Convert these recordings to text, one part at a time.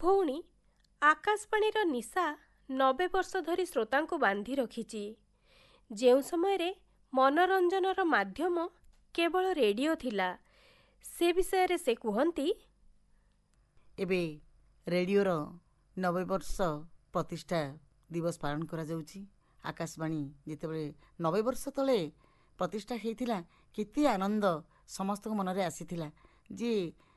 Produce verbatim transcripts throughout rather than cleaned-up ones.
ଭଉଣୀ, ଆକାଶବାଣୀର ନିଶା ନବେ ବର୍ଷ ଧରି ଶ୍ରୋତାଙ୍କୁ ବାନ୍ଧି ରଖିଛି। ଯେଉଁ ସମୟରେ ମନୋରଞ୍ଜନର ମାଧ୍ୟମ କେବଳ ରେଡ଼ିଓ ଥିଲା, ସେ ବିଷୟରେ ସେ କୁହନ୍ତି, ଏବେ ରେଡ଼ିଓର ନବେ ବର୍ଷ ପ୍ରତିଷ୍ଠା ଦିବସ ପାଳନ କରାଯାଉଛି। ଆକାଶବାଣୀ ଯେତେବେଳେ ନବେ ବର୍ଷ ତଳେ ପ୍ରତିଷ୍ଠା ହେଇଥିଲା, କେତେ ଆନନ୍ଦ ସମସ୍ତଙ୍କ ମନରେ ଆସିଥିଲା ଯେ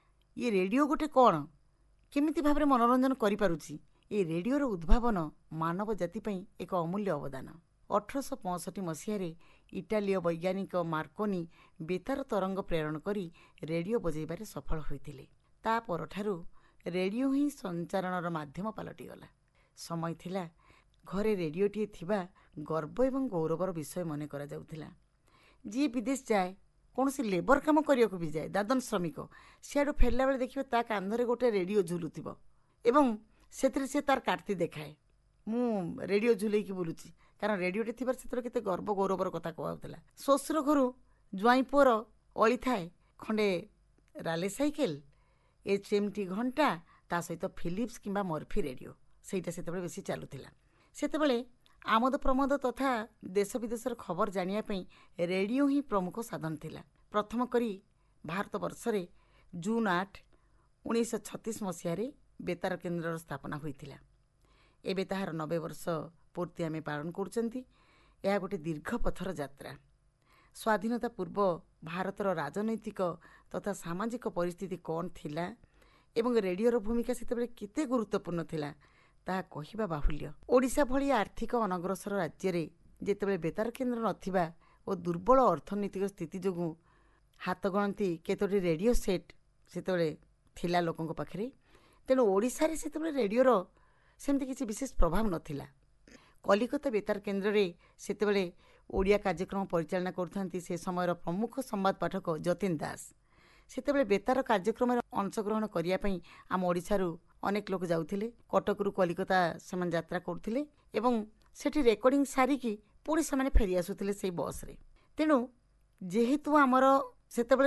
ଇଏ ରେଡ଼ିଓ ଗୋଟେ କ'ଣ, କେମିତି ଭାବରେ ମନୋରଞ୍ଜନ କରିପାରୁଛି। ଏ ରେଡ଼ିଓର ଉଦ୍ଭାବନ ମାନବ ଜାତି ପାଇଁ ଏକ ଅମୂଲ୍ୟ ଅବଦାନ। ଅଠରଶହ ପଞ୍ଚଷଠି ମସିହାରେ ଇଟାଲୀୟ ବୈଜ୍ଞାନିକ ମାର୍କୋନି ବେତାର ତରଙ୍ଗ ପ୍ରେରଣ କରି ରେଡ଼ିଓ ବଜାଇବାରେ ସଫଳ ହୋଇଥିଲେ। ତା ପରଠାରୁ ରେଡ଼ିଓ ହିଁ ସଞ୍ଚାରଣର ମାଧ୍ୟମ ପାଲଟିଗଲା। ସମୟ ଥିଲା ଘରେ ରେଡ଼ିଓଟିଏ ଥିବା ଗର୍ବ ଏବଂ ଗୌରବର ବିଷୟ ମନେ କରାଯାଉଥିଲା। ଯିଏ ବିଦେଶ ଯାଏ, କୌଣସି ଲେବର କାମ କରିବାକୁ ବି ଯାଏ, ଦାଦନ ଶ୍ରମିକ, ସିଆଡ଼ୁ ଫେରିଲା ବେଳେ ଦେଖିବେ ତା କାନ୍ଧରେ ଗୋଟେ ରେଡ଼ିଓ ଝୁଲୁଥିବ ଏବଂ ସେଥିରେ ସେ ତାର କାର୍ତ୍ତି ଦେଖାଏ, ମୁଁ ରେଡ଼ିଓ ଝୁଲେଇକି ବୁଲୁଛି। କାରଣ ରେଡ଼ିଓଟି ଥିବାର ସେଥିରେ କେତେ ଗର୍ବ ଗୌରବର କଥା କୁହାଯାଉଥିଲା। ଶ୍ୱଶୁର ଘରୁ ଜ୍ୱାଇଁ ପୁଅର ଅଳି ଥାଏ ଖଣ୍ଡେ rally cycle, H M T ଘଣ୍ଟା, ତା ସହିତ ଫିଲିପ୍ସ କିମ୍ବା ମର୍ଫି ରେଡ଼ିଓ, ସେଇଟା ସେତେବେଳେ ବେଶୀ ଚାଲୁଥିଲା। ସେତେବେଳେ ଆମୋଦ ପ୍ରମୋଦ ତଥା ଦେଶ ବିଦେଶର ଖବର ଜାଣିବା ପାଇଁ ରେଡ଼ିଓ ହିଁ ପ୍ରମୁଖ ସାଧନ ଥିଲା। ପ୍ରଥମ କରି ଭାରତ ବର୍ଷରେ ଜୁନ୍ ଆଠ ଉଣେଇଶହ ଛତିଶ ମସିହାରେ ବେତାର କେନ୍ଦ୍ରର ସ୍ଥାପନା ହୋଇଥିଲା। ଏବେ ତାହାର ନବେ ବର୍ଷ ପୂର୍ତ୍ତି ଆମେ ପାଳନ କରୁଛନ୍ତି। ଏହା ଗୋଟିଏ ଦୀର୍ଘ ପଥର ଯାତ୍ରା। ସ୍ୱାଧୀନତା ପୂର୍ବ ଭାରତର ରାଜନୈତିକ ତଥା ସାମାଜିକ ପରିସ୍ଥିତି କ'ଣ ଥିଲା ଏବଂ ରେଡ଼ିଓର ଭୂମିକା ସେତେବେଳେ କେତେ ଗୁରୁତ୍ୱପୂର୍ଣ୍ଣ ଥିଲା, ତାହା କହିବା ବାହୁଲ୍ୟ। ଓଡ଼ିଶା ଭଳି ଆର୍ଥିକ ଅନଗ୍ରସର ରାଜ୍ୟରେ ଯେତେବେଳେ ବେତାର କେନ୍ଦ୍ର ନଥିବା ଓ ଦୁର୍ବଳ ଅର୍ଥନୈତିକ ସ୍ଥିତି ଯୋଗୁଁ ହାତ ଗଣତି କେତୋଟି ରେଡ଼ିଓ ସେଟ୍ ସେତେବେଳେ ଥିଲା ଲୋକଙ୍କ ପାଖରେ, ତେଣୁ ଓଡ଼ିଶାରେ ସେତେବେଳେ ରେଡ଼ିଓର ସେମିତି କିଛି ବିଶେଷ ପ୍ରଭାବ ନଥିଲା। କଲିକତା ବେତାର କେନ୍ଦ୍ରରେ ସେତେବେଳେ ଓଡ଼ିଆ କାର୍ଯ୍ୟକ୍ରମ ପରିଚାଳନା କରୁଥାନ୍ତି ସେ ସମୟର ପ୍ରମୁଖ ସମ୍ବାଦ ପାଠକ ଯତୀନ ଦାସ। ସେତେବେଳେ ବେତାର କାର୍ଯ୍ୟକ୍ରମରେ ଅଂଶଗ୍ରହଣ କରିବା ପାଇଁ ଆମ ଓଡ଼ିଶାରୁ ଅନେକ ଲୋକ ଯାଉଥିଲେ। କଟକରୁ କଲିକତା ସେମାନେ ଯାତ୍ରା କରୁଥିଲେ ଏବଂ ସେଠି ରେକର୍ଡ଼ିଂ ସାରିକି ପୁଣି ସେମାନେ ଫେରି ଆସୁଥିଲେ ସେଇ ବସ୍ରେ। ତେଣୁ ଯେହେତୁ ଆମର ସେତେବେଳେ